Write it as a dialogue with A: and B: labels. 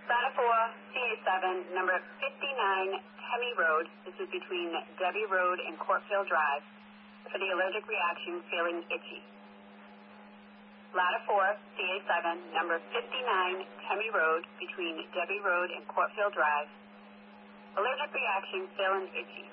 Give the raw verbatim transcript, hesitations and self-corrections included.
A: Lattifour, C A seven, number fifty-nine Hemi Road. This is between Debbie Road and Courtfield Drive for the allergic reaction feeling itchy. Lattifour, C A seven, number fifty-nine Hemi Road between Debbie Road and Courtfield Drive. Allergic reaction feeling itchy.